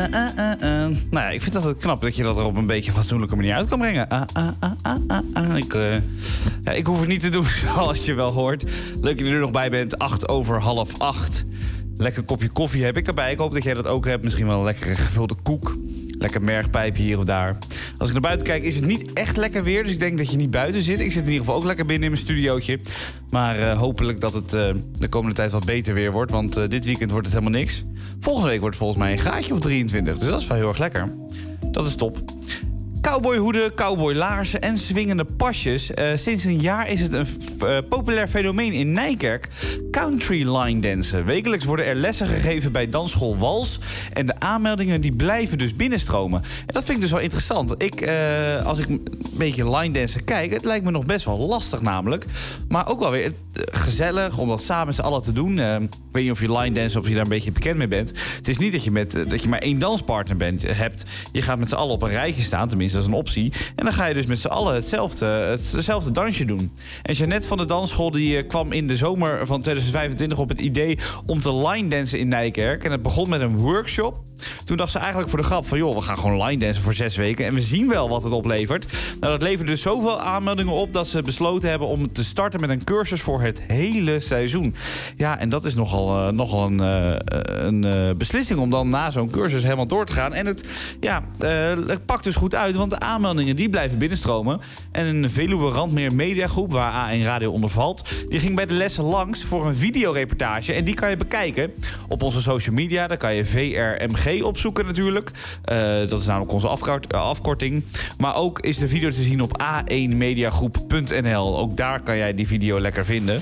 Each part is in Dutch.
Nou ja, ik vind dat het knap dat je dat er op een beetje fatsoenlijke manier uit kan brengen. Ik hoef het niet te doen zoals je wel hoort. Leuk dat je er nog bij bent. 8:07. Lekker kopje koffie heb ik erbij. Ik hoop dat jij dat ook hebt. Misschien wel een lekkere gevulde koek. Lekker mergpijpje hier of daar. Als ik naar buiten kijk is het niet echt lekker weer. Dus ik denk dat je niet buiten zit. Ik zit in ieder geval ook lekker binnen in mijn studiootje. Maar hopelijk dat het de komende tijd wat beter weer wordt. Want dit weekend wordt het helemaal niks. Volgende week wordt het volgens mij een graadje of 23. Dus dat is wel heel erg lekker. Dat is top. Cowboyhoeden, cowboylaarzen en swingende pasjes. Sinds een jaar is het een populair fenomeen in Nijkerk. Country line dansen. Wekelijks worden er lessen gegeven bij dansschool Wals. En de aanmeldingen die blijven dus binnenstromen. En dat vind ik dus wel interessant. Als ik een beetje line dansen kijk, het lijkt me nog best wel lastig namelijk. Maar ook wel weer gezellig om dat samen met z'n allen te doen. Ik weet niet of je line dansen, of je daar een beetje bekend mee bent. Het is niet dat je maar één danspartner hebt. Je gaat met z'n allen op een rijtje staan, tenminste dat is een optie. En dan ga je dus met z'n allen hetzelfde dansje doen. En Jeannette van de dansschool die kwam in de zomer van 2025 op het idee om te line dansen in Nijkerk. En het begon met een workshop. Toen dacht ze eigenlijk voor de grap van, joh, we gaan gewoon line dansen voor 6 weken en we zien wel wat het oplevert. Nou, dat leverde dus zoveel aanmeldingen op dat ze besloten hebben om te starten met een cursus voor het hele seizoen. Ja, en dat is nogal een beslissing om dan na zo'n cursus helemaal door te gaan. En het pakt dus goed uit, want de aanmeldingen die blijven binnenstromen. En een Veluwe Randmeer Mediagroep, waar A1 Radio onder valt, die ging bij de lessen langs voor een videoreportage. En die kan je bekijken op onze social media. Daar kan je VRMG opzoeken natuurlijk. Dat is namelijk onze afkorting. Maar ook is de video te zien op a1mediagroep.nl. Ook daar kan jij die video lekker vinden.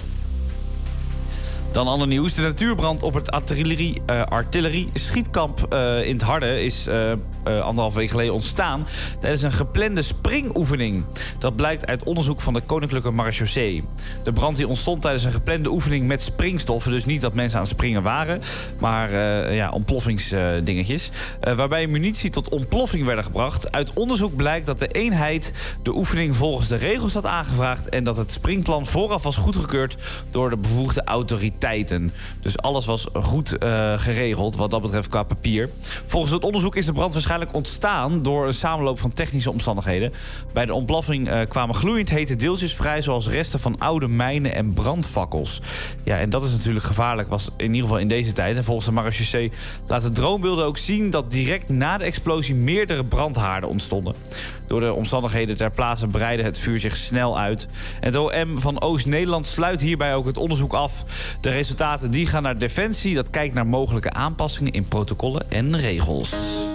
Dan ander nieuws. De natuurbrand op het artillerie schietkamp in het Harde is 1,5 week geleden ontstaan tijdens een geplande springoefening. Dat blijkt uit onderzoek van de Koninklijke Marechaussee. De brand die ontstond tijdens een geplande oefening met springstoffen. Dus niet dat mensen aan het springen waren, maar ontploffingsdingetjes. Waarbij munitie tot ontploffing werden gebracht. Uit onderzoek blijkt dat de eenheid de oefening volgens de regels had aangevraagd en dat het springplan vooraf was goedgekeurd door de bevoegde autoriteiten. Dus alles was goed geregeld wat dat betreft qua papier. Volgens het onderzoek is de brand waarschijnlijk ontstaan door een samenloop van technische omstandigheden. Bij de ontploffing kwamen gloeiend hete deeltjes vrij, zoals resten van oude mijnen en brandfakkels. Ja, en dat is natuurlijk gevaarlijk, was in ieder geval in deze tijd. En volgens de marechaussee laten droombeelden ook zien dat direct na de explosie meerdere brandhaarden ontstonden. Door de omstandigheden ter plaatse breidde het vuur zich snel uit. En het OM van Oost-Nederland sluit hierbij ook het onderzoek af. De resultaten die gaan naar Defensie, dat kijkt naar mogelijke aanpassingen in protocollen en regels.